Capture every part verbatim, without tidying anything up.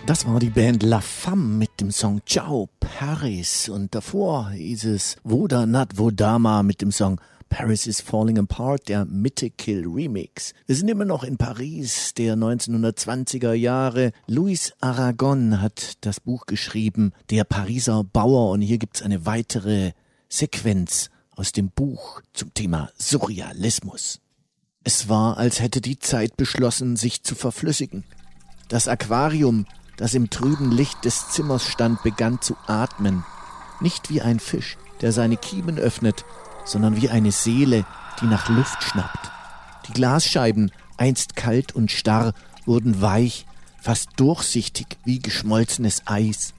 Das war die Band La Femme mit dem Song Ciao Paris und davor hieß es Voda Nat Vodama mit dem Song Paris is Falling Apart, der Mitte-Kill Remix. Wir sind immer noch in Paris der neunzehnhundertzwanziger Jahre. Louis Aragon hat das Buch geschrieben, Der Pariser Bauer, und hier gibt's eine weitere Sequenz aus dem Buch zum Thema Surrealismus. Es war, als hätte die Zeit beschlossen, sich zu verflüssigen. Das Aquarium, das im trüben Licht des Zimmers stand, begann zu atmen. Nicht wie ein Fisch, der seine Kiemen öffnet, sondern wie eine Seele, die nach Luft schnappt. Die Glasscheiben, einst kalt und starr, wurden weich, fast durchsichtig wie geschmolzenes Eis.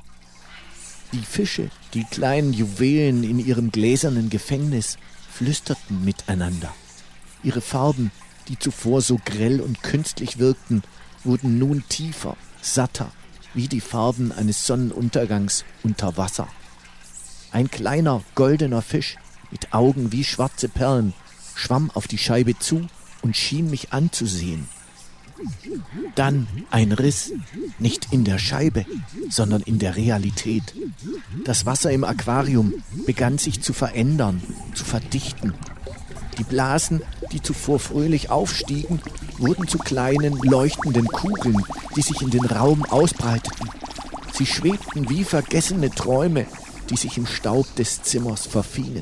Die Fische, die kleinen Juwelen in ihrem gläsernen Gefängnis, flüsterten miteinander. Ihre Farben, die zuvor so grell und künstlich wirkten, wurden nun tiefer, satter, wie die Farben eines Sonnenuntergangs unter Wasser. Ein kleiner, goldener Fisch mit Augen wie schwarze Perlen schwamm auf die Scheibe zu und schien mich anzusehen. Dann ein Riss, nicht in der Scheibe, sondern in der Realität. Das Wasser im Aquarium begann sich zu verändern, zu verdichten. Die Blasen, die zuvor fröhlich aufstiegen, wurden zu kleinen, leuchtenden Kugeln, die sich in den Raum ausbreiteten. Sie schwebten wie vergessene Träume, die sich im Staub des Zimmers verfingen.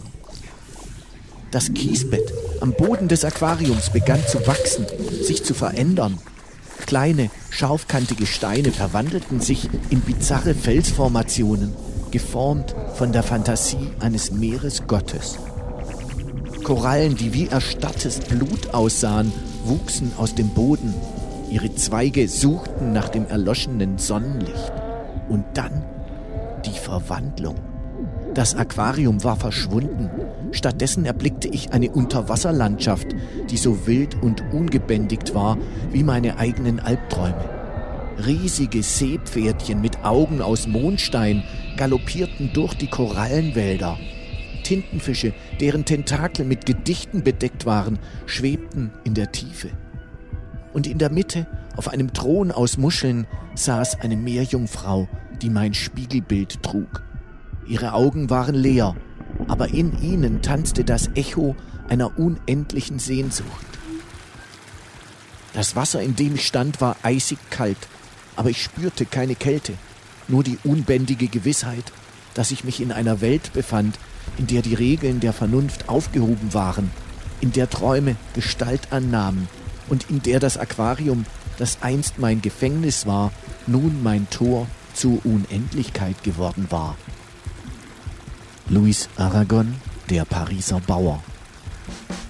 Das Kiesbett am Boden des Aquariums begann zu wachsen, sich zu verändern. Kleine, scharfkantige Steine verwandelten sich in bizarre Felsformationen, geformt von der Fantasie eines Meeresgottes. Korallen, die wie erstarrtes Blut aussahen, wuchsen aus dem Boden. Ihre Zweige suchten nach dem erloschenen Sonnenlicht. Und dann die Verwandlung. Das Aquarium war verschwunden. Stattdessen erblickte ich eine Unterwasserlandschaft, die so wild und ungebändigt war wie meine eigenen Albträume. Riesige Seepferdchen mit Augen aus Mondstein galoppierten durch die Korallenwälder. Tintenfische, deren Tentakel mit Gedichten bedeckt waren, schwebten in der Tiefe. Und in der Mitte, auf einem Thron aus Muscheln, saß eine Meerjungfrau, die mein Spiegelbild trug. Ihre Augen waren leer, aber in ihnen tanzte das Echo einer unendlichen Sehnsucht. Das Wasser, in dem ich stand, war eisig kalt, aber ich spürte keine Kälte, nur die unbändige Gewissheit, dass ich mich in einer Welt befand, in der die Regeln der Vernunft aufgehoben waren, in der Träume Gestalt annahmen und in der das Aquarium, das einst mein Gefängnis war, nun mein Tor zur Unendlichkeit geworden war. Louis Aragon, Der Pariser Bauer.